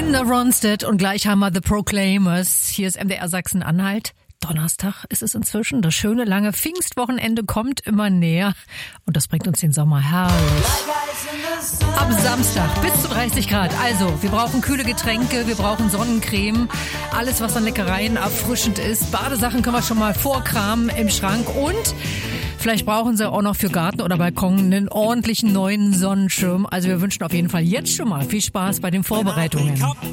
Linda Ronstadt und gleich haben wir The Proclaimers. Hier ist MDR Sachsen-Anhalt. Donnerstag ist es inzwischen. Das schöne lange Pfingstwochenende kommt immer näher und das bringt uns den Sommer herrlich. Am Samstag bis zu 30 Grad. Also, wir brauchen kühle Getränke, wir brauchen Sonnencreme, alles was an Leckereien erfrischend ist. Badesachen können wir schon mal vorkramen im Schrank und vielleicht brauchen Sie auch noch für Garten oder Balkon einen ordentlichen neuen Sonnenschirm. Also wir wünschen auf jeden Fall jetzt schon mal viel Spaß bei den Vorbereitungen.